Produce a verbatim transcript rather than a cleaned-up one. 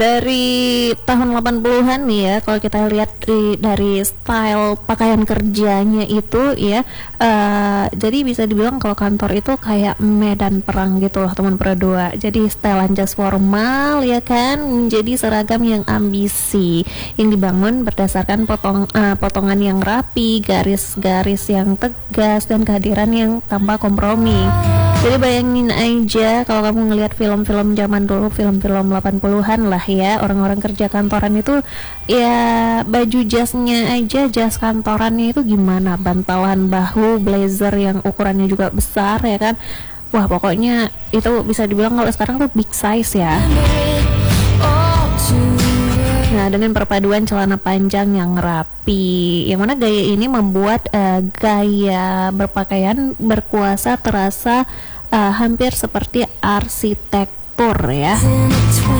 Dari tahun delapan puluhan nih ya, kalau kita lihat di, dari style pakaian kerjanya itu ya, uh, jadi bisa dibilang kalau kantor itu kayak medan perang gitu loh teman berdua. Jadi style jas formal ya kan, menjadi seragam yang ambisi, yang dibangun berdasarkan potong, uh, potongan yang rapi, garis-garis yang tegas, dan kehadiran yang tanpa kompromi. Jadi bayangin aja kalau kamu ngelihat film-film zaman dulu, film-film delapan puluhan lah ya, orang-orang kerja kantoran itu ya baju jasnya aja, jas kantorannya itu gimana, bantalan bahu, blazer yang ukurannya juga besar ya kan. Wah, pokoknya itu bisa dibilang kalau sekarang tuh big size ya. Nah, dengan perpaduan celana panjang yang rapi, yang mana gaya ini membuat uh, gaya berpakaian berkuasa terasa uh, hampir seperti arsitektur ya.